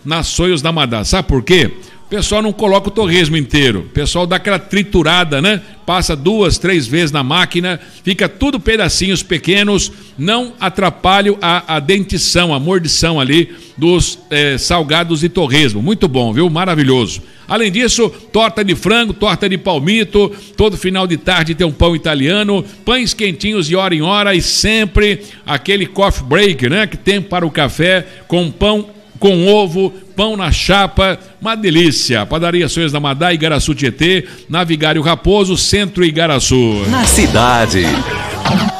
nas Sonhos da Madá. Sabe por quê? O pessoal não coloca o torresmo inteiro. O pessoal dá aquela triturada, né? Passa 2, 3 vezes na máquina, fica tudo pedacinhos pequenos, não atrapalha a dentição, a mordição ali dos salgados e torresmo. Muito bom, viu? Maravilhoso. Além disso, torta de frango, torta de palmito, todo final de tarde tem um pão italiano, pães quentinhos de hora em hora e sempre aquele coffee break, né? Que tem para o café com pão com ovo, pão na chapa, uma delícia. Padaria Sonhos da Madá, Igaraçu Tietê, Navigário Raposo, Centro Igaraçu. Na cidade.